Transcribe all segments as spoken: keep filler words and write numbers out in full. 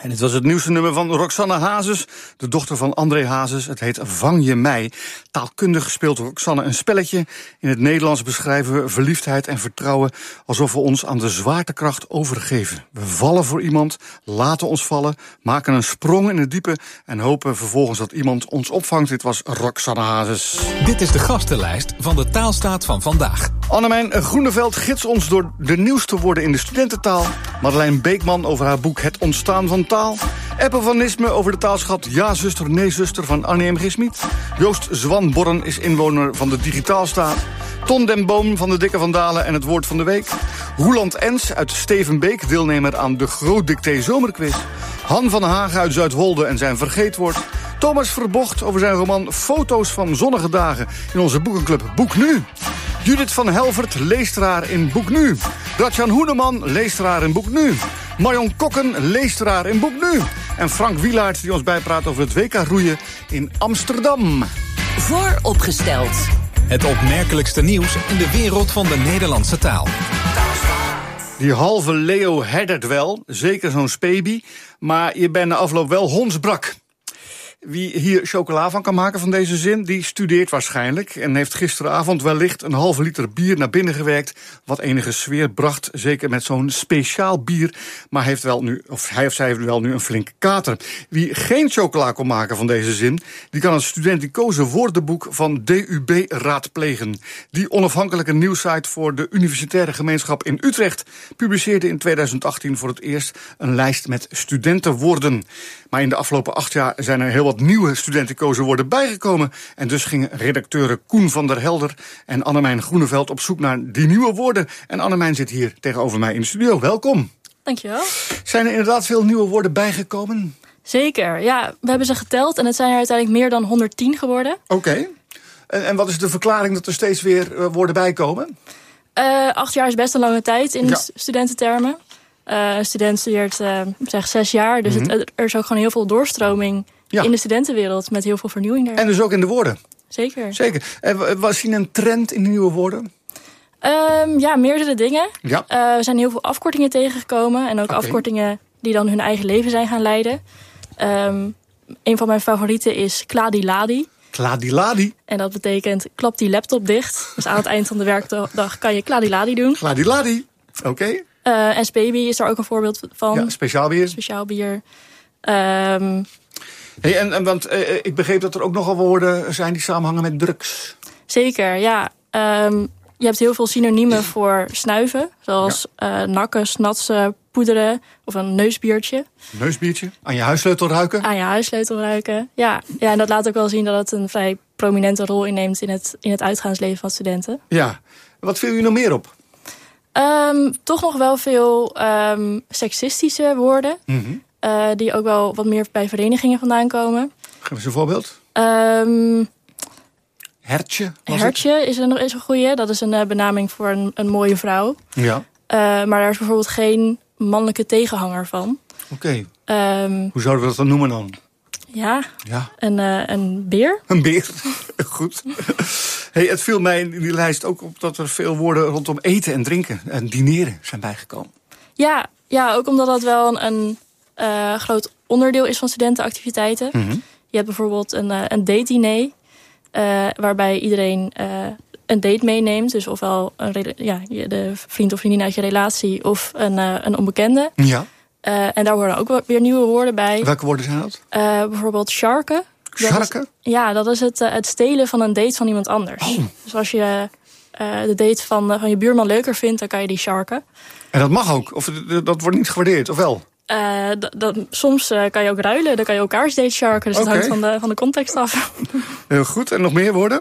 En dit was het nieuwste nummer van Roxanne Hazes, de dochter van André Hazes. Het heet Vang je mij. Taalkundig speelt Roxanne een spelletje. In het Nederlands beschrijven we verliefdheid en vertrouwen alsof we ons aan de zwaartekracht overgeven. We vallen voor iemand, laten ons vallen, maken een sprong in het diepe en hopen vervolgens dat iemand ons opvangt. Dit was Roxanne Hazes. Dit is de gastenlijst van de Taalstaat van vandaag. Annemijn Groeneveld gids ons door de nieuwste woorden in de studententaal. Madeleine Beekman over haar boek Het ontstaan van taal. Eppe van Nisme over de taalschat Ja zuster, nee zuster van Annie M G. Smit. Joost Zwanborren is inwoner van de Digitaalstaat. Ton den Boom van de Dikke van Dalen en het woord van de week. Roeland Ens uit Stevenbeek, deelnemer aan de Groot Dicté Zomerquiz. Han van Hagen uit Zuidwolde en zijn vergeetwoord. Thomas Verbocht over zijn roman Foto's van zonnige dagen in onze boekenclub Boek Nu. Judith van Helvert, leesteraar in Boek Nu. Ratjan Hoeneman, leesteraar in Boek Nu. Marion Kokken, leesteraar in Boek Nu. En Frank Wielaert, die ons bijpraat over het W K roeien in Amsterdam. Vooropgesteld. Het opmerkelijkste nieuws in de wereld van de Nederlandse taal. Die halve Leo herdert wel, zeker zo'n speby, maar je bent na afloop wel hondsbrak. Wie hier chocola van kan maken van deze zin, die studeert waarschijnlijk en heeft gisteravond wellicht een halve liter bier naar binnen gewerkt, wat enige sfeer bracht, zeker met zo'n speciaal bier, maar heeft wel nu, of hij of zij heeft wel nu een flinke kater. Wie geen chocola kon maken van deze zin, die kan het studenticoze woordenboek van D U B raadplegen. Die onafhankelijke nieuwssite voor de Universitaire Gemeenschap in Utrecht publiceerde in tweeduizend achttien voor het eerst een lijst met studentenwoorden. Maar in de afgelopen acht jaar zijn er heel wat nieuwe studenticoze woorden bijgekomen. En dus gingen redacteuren Koen van der Helder en Annemijn Groeneveld op zoek naar die nieuwe woorden. En Annemijn zit hier tegenover mij in de studio. Welkom. Dankjewel. Zijn er inderdaad veel nieuwe woorden bijgekomen? Zeker, ja. We hebben ze geteld en het zijn er uiteindelijk meer dan honderdtien geworden. Oké. Okay. En, en wat is de verklaring dat er steeds weer uh, woorden bijkomen? Uh, acht jaar is best een lange tijd in ja. studententermen. Uh, een student studeert uh, zeg zes jaar, dus mm-hmm. het, er is ook gewoon heel veel doorstroming ja. in de studentenwereld met heel veel vernieuwing daar. En dus ook in de woorden? Zeker. Zeker. En we zien een trend in de nieuwe woorden? Um, ja, meerdere dingen. Ja. Uh, we zijn heel veel afkortingen tegengekomen en ook okay. afkortingen die dan hun eigen leven zijn gaan leiden. Um, een van mijn favorieten is Kladiladi. Kladiladi? En dat betekent klap die laptop dicht. Dus aan het eind van de werkdag kan je Kladiladi doen. Kladiladi, oké. Okay. Uh, en Speeby is daar ook een voorbeeld van. Ja, speciaal bier. Speciaal bier. Um, hey, en, en, want uh, ik begreep dat er ook nogal woorden zijn die samenhangen met drugs. Zeker, ja. Um, je hebt heel veel synoniemen voor snuiven. Zoals ja. uh, nakken, snatsen, poederen of een neusbiertje. Neusbiertje? Aan je huissleutel ruiken? Aan je huissleutel ruiken, ja. ja. En dat laat ook wel zien dat het een vrij prominente rol inneemt in het, in het uitgaansleven van studenten. Ja. Wat viel u nog meer op? Um, toch nog wel veel um, seksistische woorden. Mm-hmm. Uh, die ook wel wat meer bij verenigingen vandaan komen. Geef eens een voorbeeld. Um, Hertje? Hertje is een, is een goeie. Dat is een uh, benaming voor een, een mooie vrouw. Ja. Uh, maar daar is bijvoorbeeld geen mannelijke tegenhanger van. Oké. Okay. Um, Hoe zouden we dat dan noemen dan? Ja, ja. Een, uh, een beer. Een beer, goed. Hey, het viel mij in die lijst ook op dat er veel woorden rondom eten en drinken en dineren zijn bijgekomen. Ja, ja, ook omdat dat wel een, een uh, groot onderdeel is van studentenactiviteiten. Mm-hmm. Je hebt bijvoorbeeld een, uh, een date-diner, uh, waarbij iedereen uh, een date meeneemt. Dus ofwel een, ja, de vriend of vriendin uit je relatie of een, uh, een onbekende. Ja. Uh, en daar horen ook weer nieuwe woorden bij. Welke woorden zijn dat? Uh, bijvoorbeeld sharken. Sharken? Is, ja, dat is het, uh, het stelen van een date van iemand anders. Oh. Dus als je uh, de date van, uh, van je buurman leuker vindt, dan kan je die sharken. En dat mag ook? Of dat wordt niet gewaardeerd, of wel? Uh, d- d- soms uh, kan je ook ruilen, dan kan je elkaars date sharken. Dus okay. Dat hangt van de, van de context af. Heel goed, en nog meer woorden?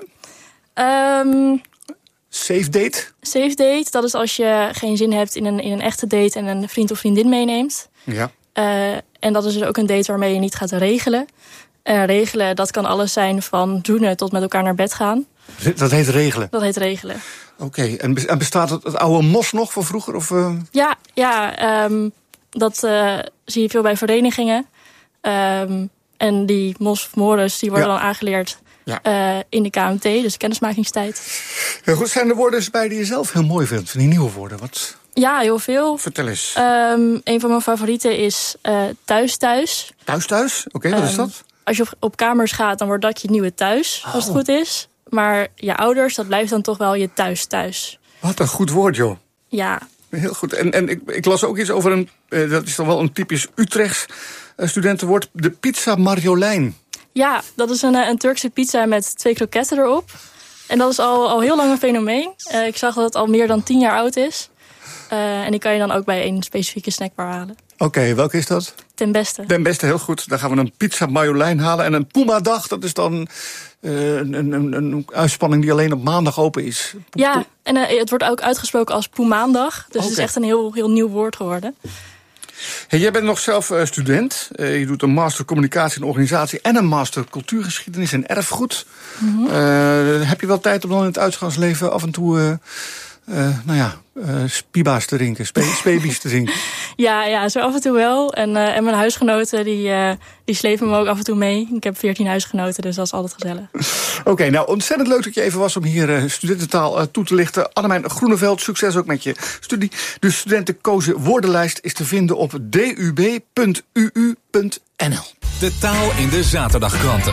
Um, Safe date? Safe date, dat is als je geen zin hebt in een, in een echte date en een vriend of vriendin meeneemt. Ja. Uh, en dat is dus ook een date waarmee je niet gaat regelen. En regelen, dat kan alles zijn van zoenen tot met elkaar naar bed gaan. Dat heet regelen? Dat heet regelen. Oké, okay. En bestaat het, het oude mos nog van vroeger? Of, uh... Ja, ja um, dat uh, zie je veel bij verenigingen. Um, en die mos of mores, die worden ja. dan aangeleerd ja. uh, in de K M T, dus kennismakingstijd. Heel goed, zijn er woorden bij die je zelf heel mooi vindt, van die nieuwe woorden? Wat... Ja, heel veel. Vertel eens. Um, een van mijn favorieten is uh, Thuis Thuis. Thuis Thuis? Oké, okay, wat um, is dat? Als je op, op kamers gaat, dan wordt dat je nieuwe thuis, oh. als het goed is. Maar je ouders, dat blijft dan toch wel je thuis thuis. Wat een goed woord, joh. Ja. Heel goed. En, en ik, ik las ook iets over een, uh, dat is dan wel een typisch Utrechts uh, studentenwoord, de pizza Marjolein. Ja, dat is een, een Turkse pizza met twee kroketten erop. En dat is al, al heel lang een fenomeen. Uh, ik zag dat het al meer dan tien jaar oud is. Uh, en die kan je dan ook bij één specifieke snackbar halen. Oké, okay, welke is dat? Ten Beste. Ten Beste, heel goed. Dan gaan we een pizza Marjolein halen. En een Puma-dag, dat is dan uh, een, een, een uitspanning die alleen op maandag open is. Ja, en uh, het wordt ook uitgesproken als Poemaandag. Dus okay. Het is echt een heel, heel nieuw woord geworden. Hey, jij bent nog zelf uh, student. Uh, je doet een master communicatie en organisatie en een master cultuurgeschiedenis en erfgoed. Mm-hmm. Uh, heb je wel tijd om dan in het uitgaansleven af en toe Uh, Uh, nou ja, uh, spiba's te drinken, spe- spebies te drinken? Ja, ja, zo af en toe wel. En, uh, en mijn huisgenoten, die, uh, die slepen me ook af en toe mee. Ik heb veertien huisgenoten, dus dat is altijd gezellig. Oké, okay, nou ontzettend leuk dat je even was om hier uh, studententaal uh, toe te lichten. Annemijn Groeneveld, succes ook met je studie. De studentenkozen woordenlijst is te vinden op d u b punt u u punt n l. De taal in de zaterdagkranten.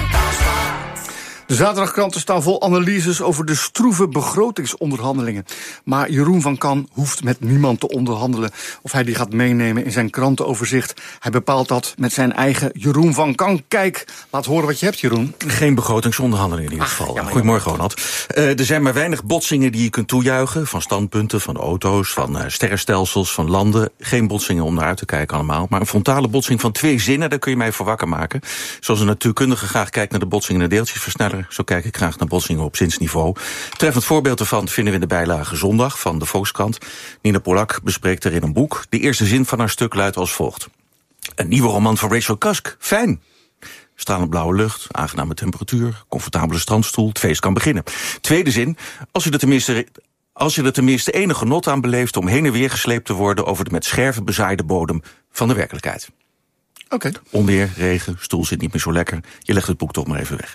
De zaterdagkranten staan vol analyses over de stroeve begrotingsonderhandelingen. Maar Jeroen van Kan hoeft met niemand te onderhandelen of hij die gaat meenemen in zijn krantenoverzicht. Hij bepaalt dat met zijn eigen Jeroen van Kan. Kijk, laat horen wat je hebt, Jeroen. Geen begrotingsonderhandelingen in ieder geval. Ach, jammer, Goedemorgen, Ronald. Uh, er zijn maar weinig botsingen die je kunt toejuichen. Van standpunten, van auto's, van uh, sterrenstelsels, van landen. Geen botsingen om naar uit te kijken allemaal. Maar een frontale botsing van twee zinnen, daar kun je mij voor wakker maken. Zoals een natuurkundige graag kijkt naar de botsingen in de deeltjesversneller. Zo kijk ik graag naar botsingen op zinsniveau. Treffend voorbeeld ervan vinden we in de bijlage Zondag van de Volkskrant. Nina Polak bespreekt erin een boek. De eerste zin van haar stuk luidt als volgt. Een nieuwe roman van Rachel Cusk. Fijn. Stralend blauwe lucht, aangename temperatuur, comfortabele strandstoel, het feest kan beginnen. Tweede zin, als u er tenminste, als je er tenminste enig genot aan beleeft om heen en weer gesleept te worden over de met scherven bezaaide bodem van de werkelijkheid. Oké. Okay. Onweer, regen, stoel zit niet meer zo lekker. Je legt het boek toch maar even weg.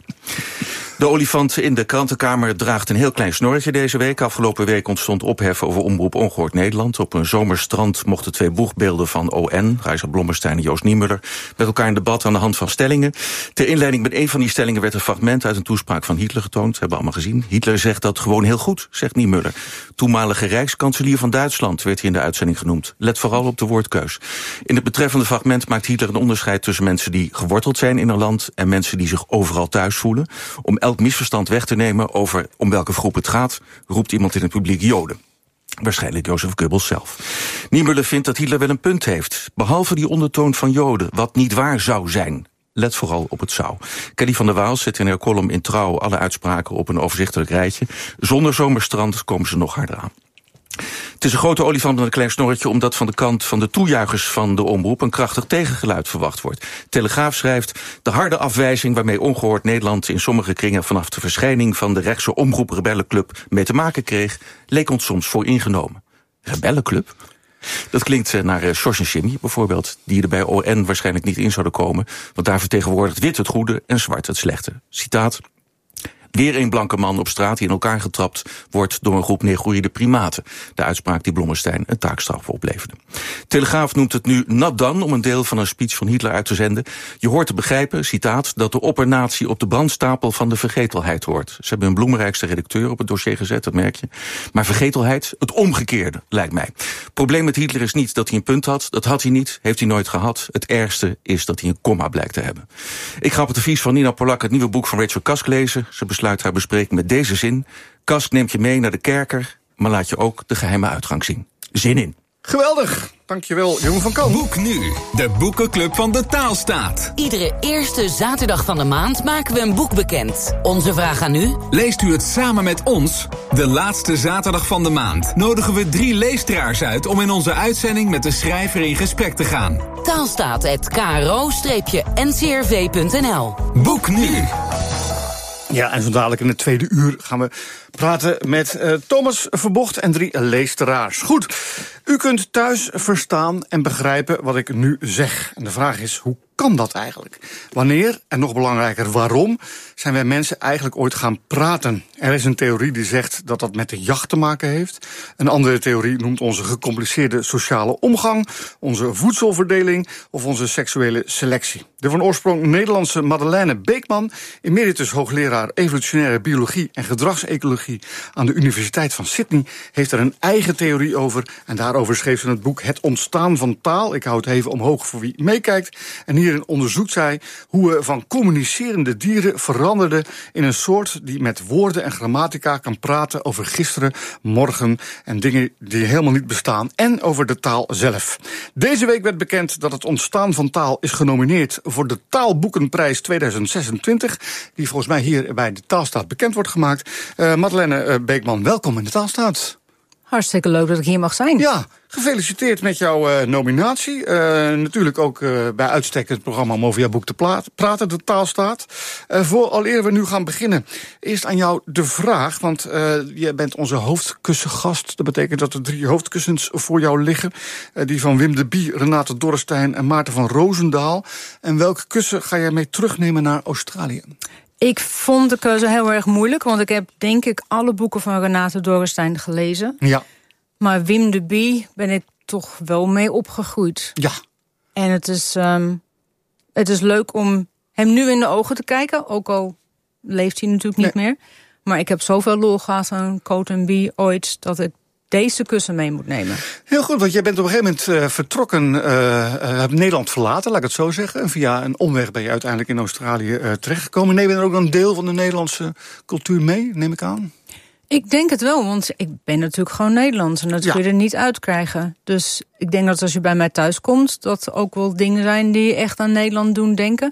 De olifant in de krantenkamer draagt een heel klein snorretje deze week. Afgelopen week ontstond ophef over Omroep Ongehoord Nederland. Op een zomerstrand mochten twee boegbeelden van O N, Reizer Blommestein en Joost Niemuller, met elkaar in debat aan de hand van stellingen. Ter inleiding met een van die stellingen werd een fragment uit een toespraak van Hitler getoond. Dat hebben we allemaal gezien. Hitler zegt dat gewoon heel goed, zegt Niemuller. Toenmalige rijkskanselier van Duitsland werd hij in de uitzending genoemd. Let vooral op de woordkeus. In het betreffende fragment maakt Hitler een onderscheid tussen mensen die geworteld zijn in een land en mensen die zich overal thuis voelen. Om elk misverstand weg te nemen over om welke groep het gaat, roept iemand in het publiek Joden. Waarschijnlijk Jozef Goebbels zelf. Niemuller vindt dat Hitler wel een punt heeft. Behalve die ondertoon van Joden, wat niet waar zou zijn. Let vooral op het zou. Kelly van der Waal zet in haar column in Trouw alle uitspraken op een overzichtelijk rijtje. Zonder zomerstrand komen ze nog harder aan. Het is een grote olifant met een klein snorretje, omdat van de kant van de toejuichers van de omroep een krachtig tegengeluid verwacht wordt. Telegraaf schrijft: de harde afwijzing waarmee Ongehoord Nederland in sommige kringen vanaf de verschijning van de rechtse omroep Rebellenclub mee te maken kreeg, leek ons soms voor ingenomen. Rebellenclub? Dat klinkt naar uh, Sjors en Jimmy bijvoorbeeld, die er bij O N waarschijnlijk niet in zouden komen, want daar vertegenwoordigt wit het goede en zwart het slechte. Citaat: weer een blanke man op straat die in elkaar getrapt wordt door een groep negroïde primaten. De uitspraak die Blommestein een taakstraf opleverde. Telegraaf noemt het nu nat dan om een deel van een speech van Hitler uit te zenden. Je hoort te begrijpen, citaat, dat de oppernatie op de brandstapel van de vergetelheid hoort. Ze hebben hun bloemrijkste redacteur op het dossier gezet, dat merk je. Maar vergetelheid, het omgekeerde, lijkt mij. Het probleem met Hitler is niet dat hij een punt had. Dat had hij niet, heeft hij nooit gehad. Het ergste is dat hij een komma blijkt te hebben. Ik ga op het advies van Nina Polak het nieuwe boek van Rachel Cusk lezen. Ze besluit haar bespreking met deze zin: Cusk neemt je mee naar de kerker, maar laat je ook de geheime uitgang zien. Zin in. Geweldig, dankjewel Jeroen van Kan. Boek nu, de boekenclub van de Taalstaat. Iedere eerste zaterdag van de maand maken we een boek bekend. Onze vraag aan u: leest u het samen met ons? De laatste zaterdag van de maand nodigen we drie leestraars uit om in onze uitzending met de schrijver in gesprek te gaan. Taalstaat at k r o n c r v punt n l. Boek nu. Ja, en zo dadelijk in het tweede uur gaan we praten met uh, Thomas Verbocht en drie leesteraars. Goed, u kunt thuis verstaan en begrijpen wat ik nu zeg. En de vraag is, hoe kan dat eigenlijk? Wanneer, en nog belangrijker waarom, zijn wij mensen eigenlijk ooit gaan praten? Er is een theorie die zegt dat dat met de jacht te maken heeft. Een andere theorie noemt onze gecompliceerde sociale omgang, onze voedselverdeling of onze seksuele selectie. De van oorsprong Nederlandse Madeleine Beekman, emeritus hoogleraar evolutionaire biologie en gedragsecologie aan de Universiteit van Sydney, heeft er een eigen theorie over. En daarover schreef ze het boek Het ontstaan van taal. Ik hou het even omhoog voor wie meekijkt. En hierin onderzoekt zij hoe we van communicerende dieren veranderden in een soort die met woorden en grammatica kan praten over gisteren, morgen en dingen die helemaal niet bestaan. En over de taal zelf. Deze week werd bekend dat het ontstaan van taal is genomineerd voor de Taalboekenprijs tweeduizend zesentwintig. Die volgens mij hier bij de Taalstaat bekend wordt gemaakt. Uh, Madeleine uh, Beekman, welkom in de Taalstaat. Hartstikke leuk dat ik hier mag zijn. Ja, gefeliciteerd met jouw uh, nominatie. Uh, natuurlijk ook uh, bij uitstek het programma om over jouw boek te praten, de Taalstaat. Uh, voor alleer we nu gaan beginnen, eerst aan jou de vraag, want uh, je bent onze hoofdkussengast. Dat betekent dat er drie hoofdkussens voor jou liggen. Uh, die van Wim de Bie, Renate Dorrestein en Maarten van Roosendaal. En welk kussen ga jij mee terugnemen naar Australië? Ik vond de keuze heel erg moeilijk, want ik heb denk ik alle boeken van Renate Dorrestein gelezen. Ja. Maar Wim de Bie ben ik toch wel mee opgegroeid. Ja. En het is, um, het is leuk om hem nu in de ogen te kijken, ook al leeft hij natuurlijk niet nee. meer. Maar ik heb zoveel lol gehad aan Coat en Bie ooit, dat ik deze kussen mee moet nemen. Heel goed, want jij bent op een gegeven moment uh, vertrokken, uh, uh, hebt Nederland verlaten, laat ik het zo zeggen. En via een omweg ben je uiteindelijk in Australië uh, terechtgekomen. Neem je er ook een deel van de Nederlandse cultuur mee, neem ik aan? Ik denk het wel, want ik ben natuurlijk gewoon Nederlands en dat ja. kun je er niet uitkrijgen. Dus ik denk dat als je bij mij thuis komt, dat ook wel dingen zijn die echt aan Nederland doen denken.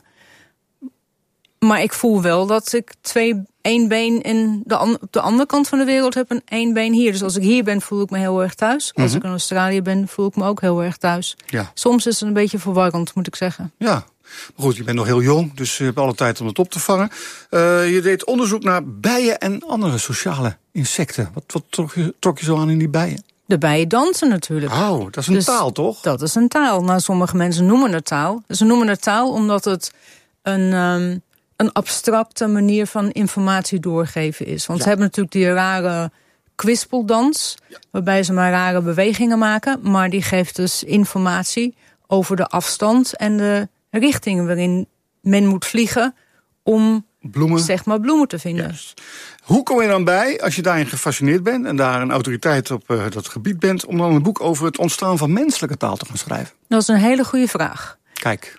Maar ik voel wel dat ik twee, één been in de an, op de andere kant van de wereld heb en één been hier. Dus als ik hier ben, voel ik me heel erg thuis. Als mm-hmm. ik in Australië ben, voel ik me ook heel erg thuis. Ja. Soms is het een beetje verwarrend, moet ik zeggen. Ja, maar goed, je bent nog heel jong, dus je hebt alle tijd om het op te vangen. Uh, je deed onderzoek naar bijen en andere sociale insecten. Wat, wat trok, je, trok je zo aan in die bijen? De bijen dansen natuurlijk. Oh, dat is een dus taal, toch? Dat is een taal. Nou, sommige mensen noemen het taal. Ze noemen het taal omdat het een... Um, een abstracte manier van informatie doorgeven is. Want ja. ze hebben natuurlijk die rare kwispeldans, ja. waarbij ze maar rare bewegingen maken, maar die geeft dus informatie over de afstand en de richting waarin men moet vliegen om bloemen, zeg maar, bloemen te vinden. Juist. Hoe kom je dan bij, als je daarin gefascineerd bent en daar een autoriteit op uh, dat gebied bent, om dan een boek over het ontstaan van menselijke taal te gaan schrijven? Dat is een hele goede vraag. Kijk.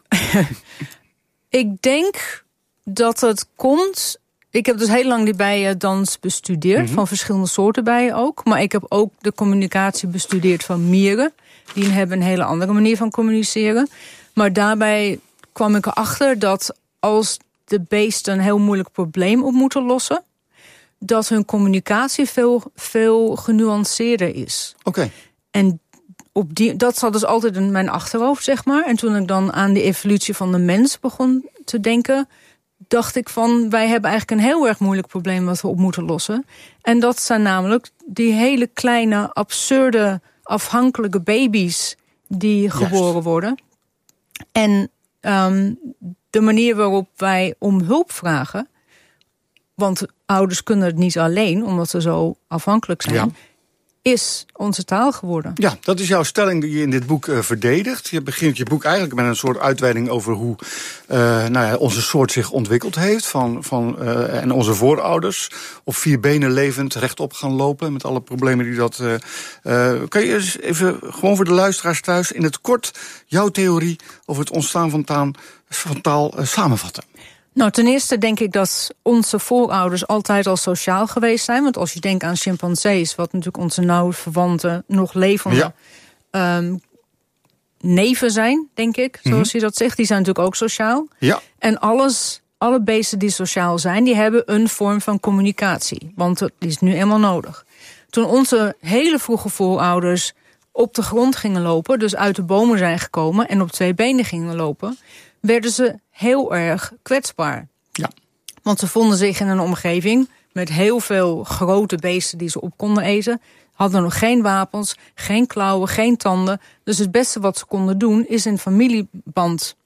Ik denk dat het komt. Ik heb dus heel lang die bijendans bestudeerd, mm-hmm. van verschillende soorten bijen ook. Maar ik heb ook de communicatie bestudeerd van mieren. Die hebben een hele andere manier van communiceren. Maar daarbij kwam ik erachter dat als de beesten een heel moeilijk probleem op moeten lossen, dat hun communicatie veel, veel genuanceerder is. Oké. Okay. En op die, dat zat dus altijd in mijn achterhoofd, zeg maar. En toen ik dan aan de evolutie van de mens begon te denken, dacht ik van, wij hebben eigenlijk een heel erg moeilijk probleem wat we op moeten lossen. En dat zijn namelijk die hele kleine, absurde, afhankelijke baby's die geboren Juist. worden. En um, de manier waarop wij om hulp vragen, want ouders kunnen het niet alleen, omdat ze zo afhankelijk zijn, ja. is onze taal geworden. Ja, dat is jouw stelling die je in dit boek uh, verdedigt. Je begint je boek eigenlijk met een soort uitweiding over hoe uh, nou ja, onze soort zich ontwikkeld heeft. Van, van, uh, en onze voorouders op vier benen levend rechtop gaan lopen met alle problemen die dat... Uh, uh, kan je eens even gewoon voor de luisteraars thuis in het kort jouw theorie over het ontstaan van taal, van taal uh, samenvatten? Nou, ten eerste denk ik dat onze voorouders altijd al sociaal geweest zijn. Want als je denkt aan chimpansees, wat natuurlijk onze nauwe verwanten, nog levende ja. um, neven zijn, denk ik, zoals mm-hmm. je dat zegt. Die zijn natuurlijk ook sociaal. Ja. En alles, alle beesten die sociaal zijn, die hebben een vorm van communicatie. Want dat is nu eenmaal nodig. Toen onze hele vroege voorouders op de grond gingen lopen, dus uit de bomen zijn gekomen en op twee benen gingen lopen, werden ze heel erg kwetsbaar. Ja. Want ze vonden zich in een omgeving met heel veel grote beesten die ze op konden eten. Hadden nog geen wapens, geen klauwen, geen tanden. Dus het beste wat ze konden doen is in familieband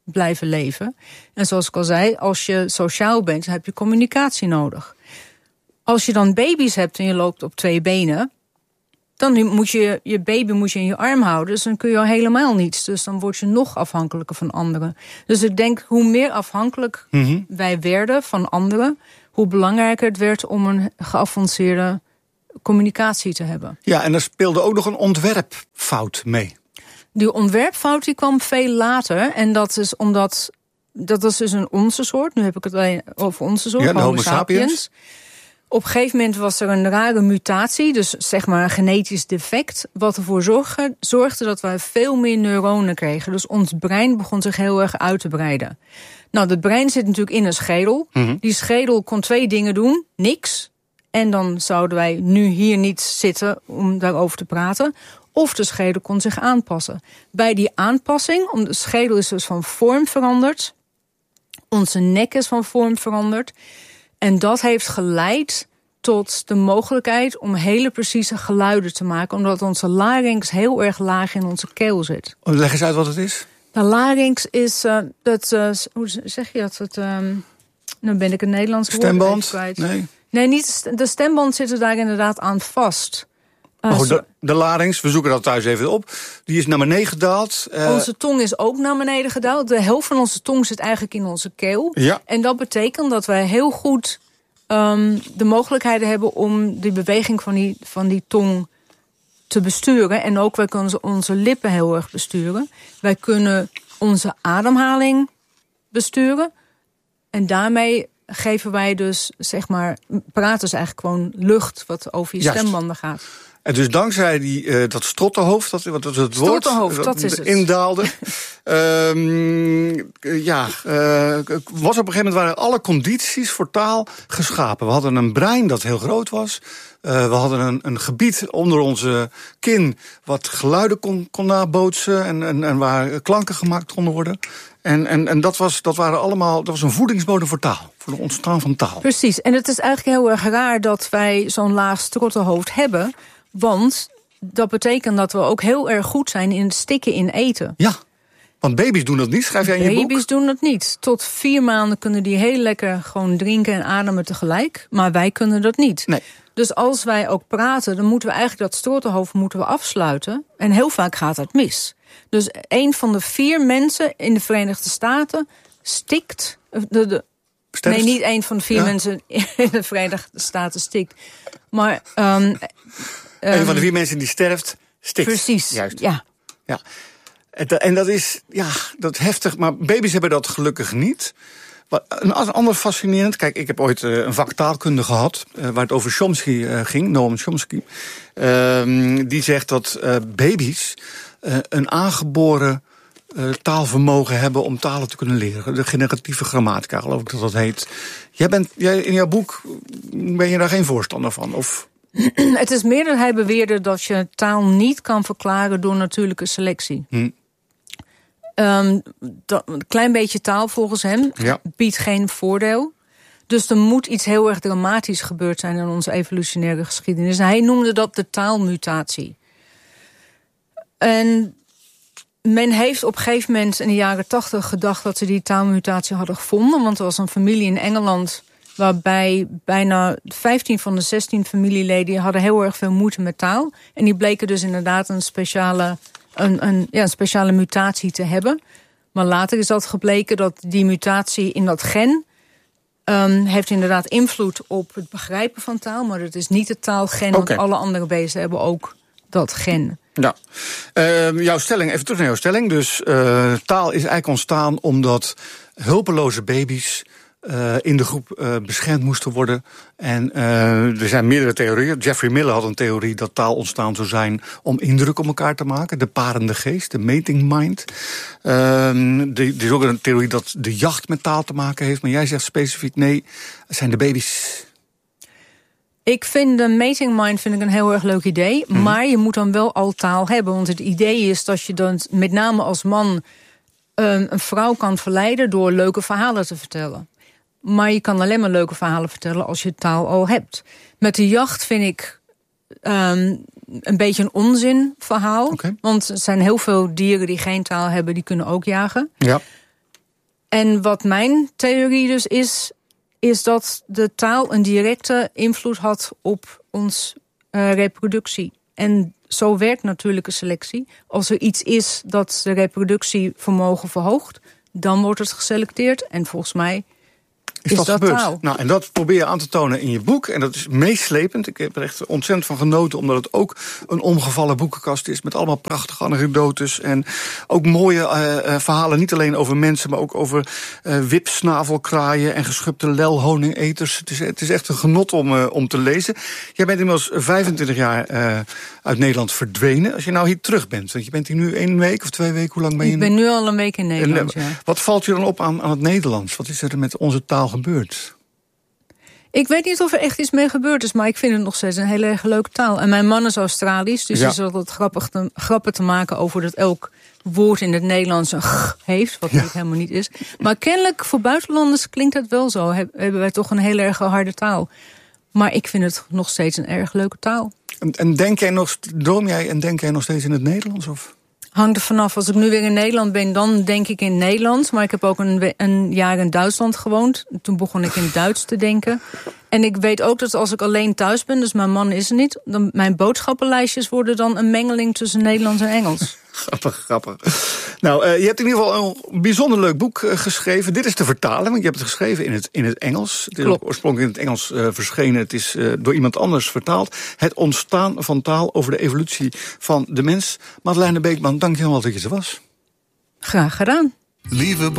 blijven leven. En zoals ik al zei, als je sociaal bent, dan heb je communicatie nodig. Als je dan baby's hebt en je loopt op twee benen, dan moet je je baby moet je in je arm houden. Dus dan kun je al helemaal niets. Dus dan word je nog afhankelijker van anderen. Dus ik denk, hoe meer afhankelijk mm-hmm. wij werden van anderen, hoe belangrijker het werd om een geavanceerde communicatie te hebben. Ja, en er speelde ook nog een ontwerpfout mee. Die ontwerpfout die kwam veel later. En dat is omdat, dat is dus een onze soort. Nu heb ik het alleen over onze soort, ja, de Homo sapiens. Op een gegeven moment was er een rare mutatie, dus zeg maar een genetisch defect, wat ervoor zorgde, zorgde dat wij veel meer neuronen kregen. Dus ons brein begon zich heel erg uit te breiden. Nou, het brein zit natuurlijk in een schedel. Mm-hmm. Die schedel kon twee dingen doen, niks. En dan zouden wij nu hier niet zitten om daarover te praten. Of de schedel kon zich aanpassen. Bij die aanpassing, om de schedel is dus van vorm veranderd. Onze nek is van vorm veranderd. En dat heeft geleid tot de mogelijkheid om hele precieze geluiden te maken. Omdat onze larynx heel erg laag in onze keel zit. Leg eens uit wat het is. De larynx is, uh, dat, uh, hoe zeg je dat? Het, um, nu ben ik het Nederlands woord stemband? kwijt. Nee. Nee, niet, de stemband zit er daar inderdaad aan vast. Uh, maar goed, de, de larynx, we zoeken dat thuis even op. Die is naar beneden gedaald. Uh... Onze tong is ook naar beneden gedaald. De helft van onze tong zit eigenlijk in onze keel. Ja. En dat betekent dat wij heel goed um, de mogelijkheden hebben om de beweging van die, van die tong te besturen. En ook wij kunnen onze lippen heel erg besturen. Wij kunnen onze ademhaling besturen. En daarmee geven wij dus, zeg maar, praten is eigenlijk gewoon lucht wat over je Juist. stembanden gaat. En dus dankzij die, uh, dat strottenhoofd, dat, wat, dat het woord strottenhoofd, dat is het. indaalde, um, ja, uh, was op een gegeven moment waren alle condities voor taal geschapen. We hadden een brein dat heel groot was. Uh, we hadden een, een gebied onder onze kin wat geluiden kon, kon nabootsen en, en, en waar klanken gemaakt konden worden. En, en, en dat, was, dat waren allemaal, dat was een voedingsbodem voor taal, voor het ontstaan van taal. Precies, en het is eigenlijk heel erg raar dat wij zo'n laag strottenhoofd hebben, want dat betekent dat we ook heel erg goed zijn in het stikken in eten. Ja, want baby's doen dat niet, schrijf jij in je boek? Baby's doen dat niet. Tot vier maanden kunnen die heel lekker gewoon drinken en ademen tegelijk, maar wij kunnen dat niet. Nee. Dus als wij ook praten, dan moeten we eigenlijk dat strottenhoofd moeten we afsluiten. En heel vaak gaat dat mis. Dus een van de vier mensen in de Verenigde Staten stikt. De, de, nee, niet een van de vier ja. mensen in de Verenigde Staten stikt. Maar um, um, een van de vier mensen die sterft, stikt. Precies, Juist. ja. ja. En dat is, ja, dat heftig. Maar baby's hebben dat gelukkig niet. Een ander fascinerend, kijk, ik heb ooit een vak taalkunde gehad, uh, waar het over Chomsky uh, ging, Noam Chomsky. Uh, die zegt dat uh, baby's uh, een aangeboren uh, taalvermogen hebben om talen te kunnen leren. De generatieve grammatica, geloof ik dat dat heet. Jij bent, jij, in jouw boek ben je daar geen voorstander van, of? Het is meer dat hij beweerde dat je taal niet kan verklaren door natuurlijke selectie. Hm. Um, dat, een klein beetje taal volgens hem ja. biedt geen voordeel. Dus er moet iets heel erg dramatisch gebeurd zijn in onze evolutionaire geschiedenis. En hij noemde dat de taalmutatie. En men heeft op een gegeven moment in de jaren tachtig gedacht dat ze die taalmutatie hadden gevonden. Want er was een familie in Engeland waarbij bijna vijftien van de zestien familieleden hadden heel erg veel moeite met taal. En die bleken dus inderdaad een speciale... Een, een, ja, een speciale mutatie te hebben. Maar later is dat gebleken dat die mutatie in dat gen um, heeft inderdaad invloed op het begrijpen van taal. Maar dat is niet het taalgen, okay. Want alle andere beesten hebben ook dat gen. Ja. Uh, jouw stelling, even terug naar jouw stelling. Dus uh, taal is eigenlijk ontstaan omdat hulpeloze baby's Uh, in de groep uh, beschermd moesten worden. En uh, er zijn meerdere theorieën. Jeffrey Miller had een theorie dat taal ontstaan zou zijn om indruk op elkaar te maken. De parende geest, de mating mind. Uh, er is ook een theorie dat de jacht met taal te maken heeft. Maar jij zegt specifiek nee, het zijn de baby's. Ik vind de mating mind vind ik een heel erg leuk idee. Mm-hmm. Maar je moet dan wel al taal hebben. Want het idee is dat je dan met name als man um, een vrouw kan verleiden door leuke verhalen te vertellen. Maar je kan alleen maar leuke verhalen vertellen als je taal al hebt. Met de jacht vind ik um, een beetje een onzinverhaal. Okay. Want er zijn heel veel dieren die geen taal hebben, die kunnen ook jagen. Ja. En wat mijn theorie dus is, is dat de taal een directe invloed had op ons uh, reproductie. En zo werkt natuurlijke selectie. Als er iets is dat de reproductievermogen verhoogt, dan wordt het geselecteerd. En volgens mij is, is dat, dat taal. Nou, en dat probeer je aan te tonen in je boek. En dat is meeslepend. Ik heb er echt ontzettend van genoten, omdat het ook een omgevallen boekenkast is met allemaal prachtige anekdotes en ook mooie uh, verhalen. Niet alleen over mensen, maar ook over uh, wipsnavelkraaien en geschubte lelhoningeters. Het is, het is echt een genot om, uh, om te lezen. Jij bent inmiddels vijfentwintig jaar uh, uit Nederland verdwenen. Als je nou hier terug bent, want je bent hier nu één week of twee weken. Hoe lang ben je? Ik ben nu al een week in Nederland, en, uh, ja. Wat valt je dan op aan, aan het Nederlands? Wat is er met onze taal gebeurd? Ik weet niet of er echt iets mee gebeurd is, maar ik vind het nog steeds een hele erg leuke taal. En mijn man is Australisch, dus ja. is altijd grappig te, grappen te maken over dat elk woord in het Nederlands een g heeft, wat ja. helemaal niet is. Maar kennelijk voor buitenlanders klinkt dat wel zo. Heb, hebben wij toch een heel erg harde taal. Maar ik vind het nog steeds een erg leuke taal. En, en denk jij nog, droom jij en denk jij nog steeds in het Nederlands? Of? Hangt er vanaf. Als ik nu weer in Nederland ben, dan denk ik in Nederlands. Maar ik heb ook een, een jaar in Duitsland gewoond. Toen begon ik in Duits te denken. En ik weet ook dat als ik alleen thuis ben, dus mijn man is er niet, dan mijn boodschappenlijstjes worden dan een mengeling tussen Nederlands en Engels. Grappig, grappig. Nou, uh, je hebt in ieder geval een bijzonder leuk boek uh, geschreven. Dit is de vertaling, want je hebt het geschreven in het, in het Engels. Het is ook oorspronkelijk in het Engels uh, verschenen. Het is uh, door iemand anders vertaald. Het ontstaan van taal over de evolutie van de mens. Madeleine Beekman, dank je wel dat je er was. Graag gedaan. Lieve